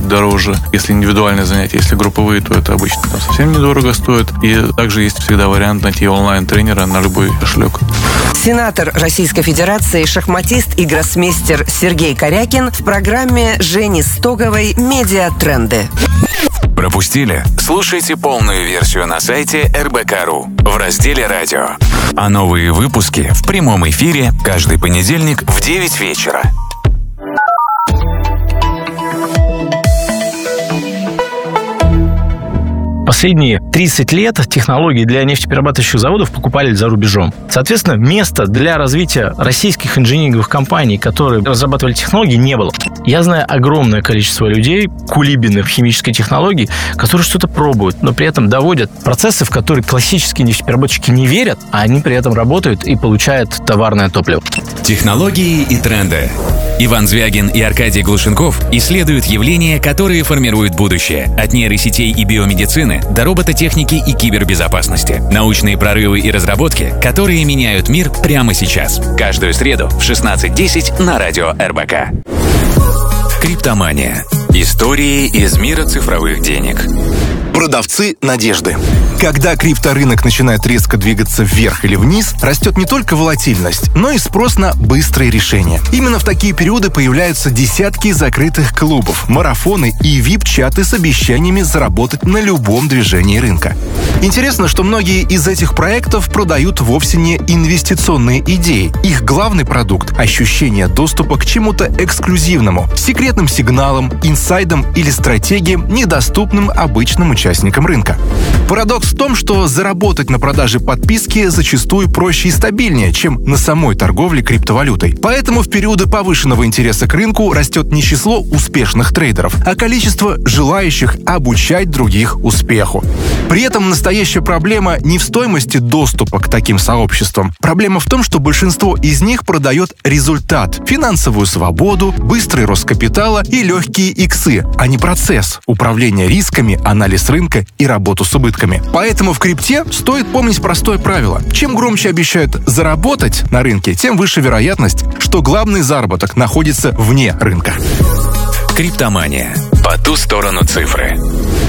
дороже, если индивидуальные занятия. Если групповые, то это обычно там совсем недорого стоит. И также есть всегда вариант найти онлайн-тренера на любой кошелек. Сенатор Российской Федерации, шахматист и гроссмейстер Сергей Корякин в программе Жени Стоговой «Медиатренды». Пропустили? Слушайте полную версию на сайте РБК.ру в разделе «Радио». А новые выпуски в прямом эфире каждый понедельник в 9 вечера. Последние 30 лет технологии для нефтеперерабатывающих заводов покупали за рубежом. Соответственно, места для развития российских инжиниринговых компаний, которые разрабатывали технологии, не было. Я знаю огромное количество людей, кулибины в химической технологии, которые что-то пробуют, но при этом доводят процессы, в которые классические нефтепереработчики не верят, а они при этом работают и получают товарное топливо. Технологии и тренды. Иван Звягин и Аркадий Глушенков исследуют явления, которые формируют будущее. От нейросетей и биомедицины до робототехники и кибербезопасности. Научные прорывы и разработки, которые меняют мир прямо сейчас. Каждую среду в 16:10 на радио РБК. Криптомания. Истории из мира цифровых денег. Продавцы надежды. Когда крипторынок начинает резко двигаться вверх или вниз, растет не только волатильность, но и спрос на быстрые решения. Именно в такие периоды появляются десятки закрытых клубов, марафоны и VIP-чаты с обещаниями заработать на любом движении рынка. Интересно, что многие из этих проектов продают вовсе не инвестиционные идеи. Их главный продукт – ощущение доступа к чему-то эксклюзивному, секретным сигналам, инсайдам или стратегиям, недоступным обычным участникам рынка. Парадокс в том, что заработать на продаже подписки зачастую проще и стабильнее, чем на самой торговле криптовалютой. Поэтому в периоды повышенного интереса к рынку растет не число успешных трейдеров, а количество желающих обучать других успеху. При этом настоящая проблема не в стоимости доступа к таким сообществам. Проблема в том, что большинство из них продает результат, финансовую свободу, быстрый рост капитала и легкие иксы, а не процесс управления рисками, анализ рынка и работу с убытками. Поэтому в крипте стоит помнить простое правило. Чем громче обещают заработать на рынке, тем выше вероятность, что главный заработок находится вне рынка. Криптомания. По ту сторону цифры.